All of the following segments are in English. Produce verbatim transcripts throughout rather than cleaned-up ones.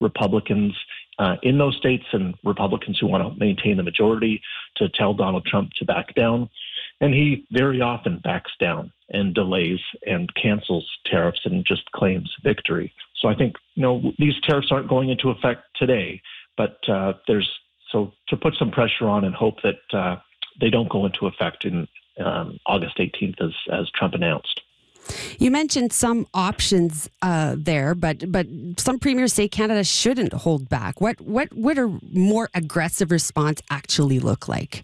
Republicans uh, in those states and Republicans who want to maintain the majority to tell Donald Trump to back down. And he very often backs down and delays and cancels tariffs and just claims victory. So I think, you know, these tariffs aren't going into effect today, but uh, there's so to put some pressure on and hope that uh, they don't go into effect in um, August eighteenth as, as Trump announced. You mentioned some options uh, there, but but some premiers say Canada shouldn't hold back. What what would a more aggressive response actually look like?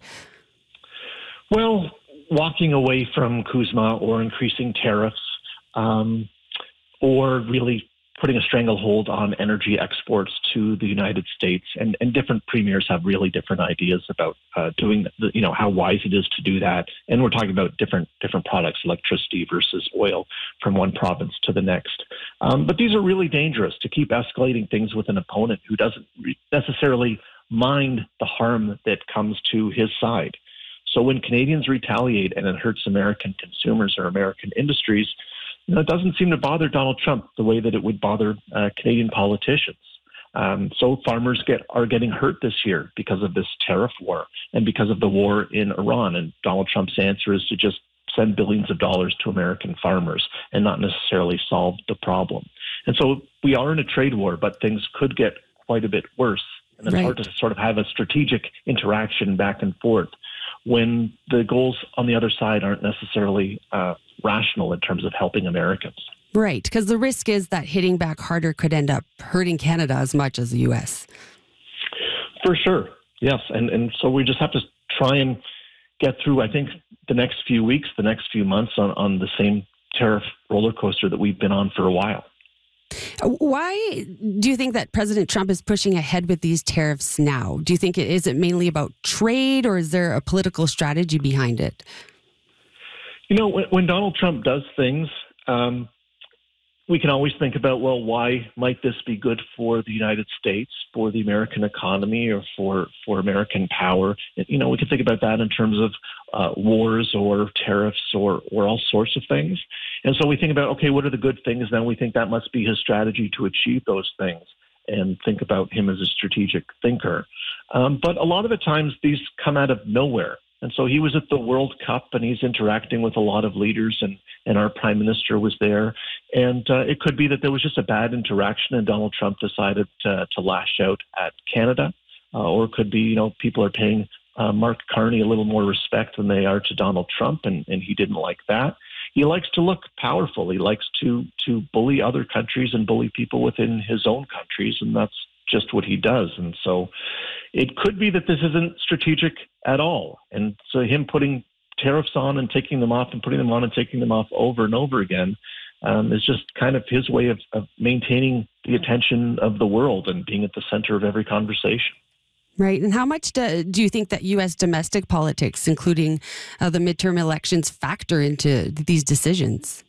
Well, walking away from CUSMA or increasing tariffs, um, or really putting a stranglehold on energy exports to the United States. And, and different premiers have really different ideas about uh, doing, the, you know, how wise it is to do that. And we're talking about different different products, electricity versus oil from one province to the next. Um, but these are really dangerous to keep escalating things with an opponent who doesn't re- necessarily mind the harm that comes to his side. So when Canadians retaliate and it hurts American consumers or American industries, you know, it doesn't seem to bother Donald Trump the way that it would bother uh, Canadian politicians. Um, so farmers get are getting hurt this year because of this tariff war and because of the war in Iran. And Donald Trump's answer is to just send billions of dollars to American farmers and not necessarily solve the problem. And so we are in a trade war, but things could get quite a bit worse. And it's Right. hard to sort of have a strategic interaction back and forth when the goals on the other side aren't necessarily uh, rational in terms of helping Americans. Right, because the risk is that hitting back harder could end up hurting Canada as much as the U S. For sure, yes. And, and so we just have to try and get through, I think, the next few weeks, the next few months on, on the same tariff roller coaster that we've been on for a while. Why do you think that President Trump is pushing ahead with these tariffs now? Do you think it is it mainly about trade, or is there a political strategy behind it? You know, when, when Donald Trump does things, um, we can always think about, well, why might this be good for the United States, for the American economy, or for, for American power? You know, we can think about that in terms of uh, wars or tariffs or, or all sorts of things. And so we think about, okay, what are the good things? Then we think that must be his strategy to achieve those things and think about him as a strategic thinker. Um, but a lot of the times these come out of nowhere. And so he was at the World Cup and he's interacting with a lot of leaders, and, and our prime minister was there. And uh, it could be that there was just a bad interaction and Donald Trump decided to, to lash out at Canada. Uh, or it could be, you know, people are paying uh, Mark Carney a little more respect than they are to Donald Trump, and, and he didn't like that. He likes to look powerful. He likes to to bully other countries and bully people within his own countries, and that's just what he does. And so it could be that this isn't strategic at all. And so him putting tariffs on and taking them off and putting them on and taking them off over and over again um, is just kind of his way of, of maintaining the attention of the world and being at the center of every conversation. Right. And how much do, do you think that U S domestic politics, including uh, the midterm elections, factor into these decisions?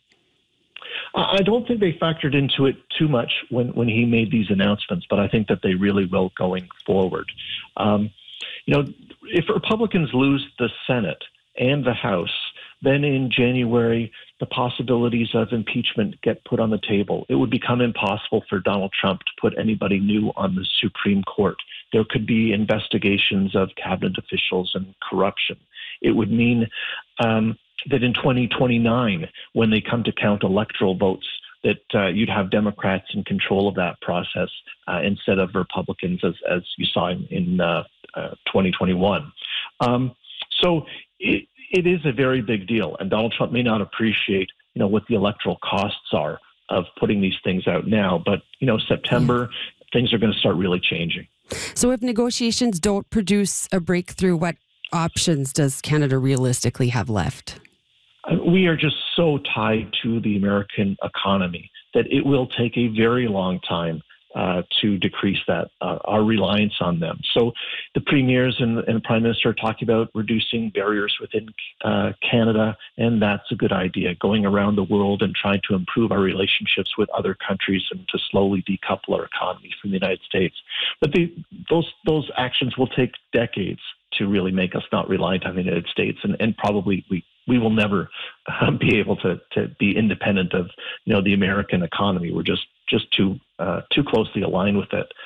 I don't think they factored into it too much when, when he made these announcements, but I think that they really will going forward. Um, you know, if Republicans lose the Senate and the House, then in January, the possibilities of impeachment get put on the table. It would become impossible for Donald Trump to put anybody new on the Supreme Court. There could be investigations of cabinet officials and corruption. It would mean um, that in twenty twenty-nine, when they come to count electoral votes, that uh, you'd have Democrats in control of that process uh, instead of Republicans, as, as you saw in, in uh, uh, twenty twenty-one. Um, so it, it is a very big deal, and Donald Trump may not appreciate, you know, what the electoral costs are of putting these things out now. But, you know, September, yeah. things are going to start really changing. So if negotiations don't produce a breakthrough, what options does Canada realistically have left? We are just so tied to the American economy that it will take a very long time uh, to decrease that, uh, our reliance on them. So the premiers and, and the prime minister are talking about reducing barriers within uh, Canada, and that's a good idea, going around the world and trying to improve our relationships with other countries and to slowly decouple our economy from the United States. But the, those those actions will take decades to really make us not reliant on the United States, and, and probably we we will never uh, be able to to be independent of, you know, the American economy. We're just just too uh, too closely aligned with it.